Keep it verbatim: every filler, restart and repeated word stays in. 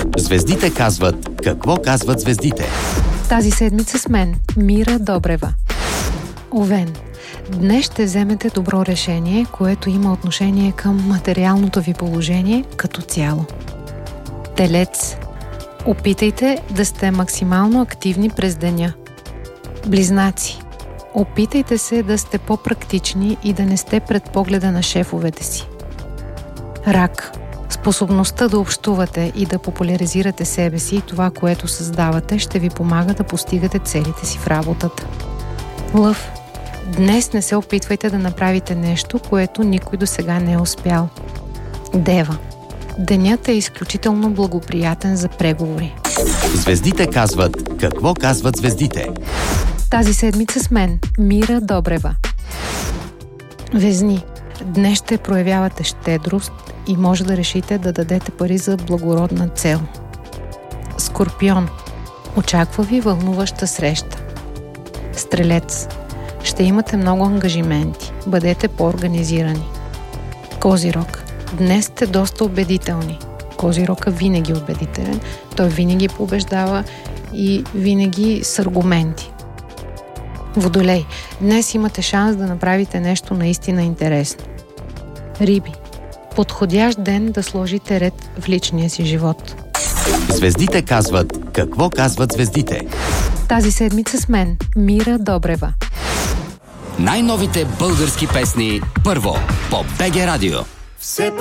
Звездите казват какво казват звездите. Тази седмица с мен Мира Добрева. Овен. Днес ще вземете добро решение, което има отношение към материалното ви положение като цяло. Телец. Опитайте да сте максимално активни през деня. Близнаци. Опитайте се да сте по-практични и да не сте пред погледа на шефовете си. Рак. Способността да общувате и да популяризирате себе си и това, което създавате, ще ви помага да постигате целите си в работата. Лъв. Днес не се опитвайте да направите нещо, което никой досега не е успял. Дева. Денят е изключително благоприятен за преговори. Звездите казват какво казват звездите. Тази седмица с мен Мира Добрева. Везни. Днес ще проявявате щедрост и може да решите да дадете пари за благородна цел. Скорпион. Очаква ви вълнуваща среща. Стрелец. Ще имате много ангажименти. Бъдете по-организирани. Козирог. Днес сте доста убедителни. Козирога винаги е убедителен. Той винаги побеждава и винаги с аргументи. Водолей. Днес имате шанс да направите нещо наистина интересно. Риби. Подходящ ден да сложите ред в личния си живот. Звездите казват какво казват звездите. Тази седмица с мен Мира Добрева. Най-новите български песни първо по БГ Радио.